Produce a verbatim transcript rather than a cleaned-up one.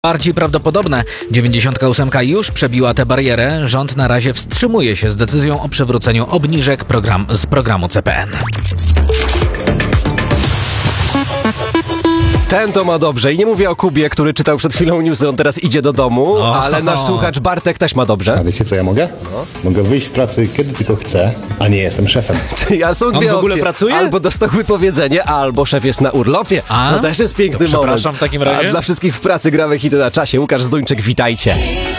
Bardziej prawdopodobne, dziewięćdziesiątka osiem już przebiła tę barierę. Rząd na razie wstrzymuje się z decyzją o przywróceniu obniżek program, z programu C P N. Ten to ma dobrze. I nie mówię o Kubie, który czytał przed chwilą newsy, on teraz idzie do domu, O, ale nasz słuchacz Bartek też ma dobrze. A wiecie co ja mogę? No. Mogę wyjść z pracy kiedy tylko chcę, a nie jestem szefem. Czyli a są dwie w ogóle opcje. pracuje? Albo dostał wypowiedzenie, albo szef jest na urlopie. A? No też jest piękny To moment. przepraszam w takim razie. A dla wszystkich w pracy gramy hity na czasie. Łukasz Zduńczyk, witajcie.